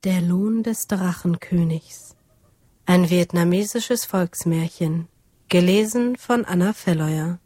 Der Lohn des Drachenkönigs. Ein vietnamesisches Volksmärchen, gelesen von Anna Velleuer.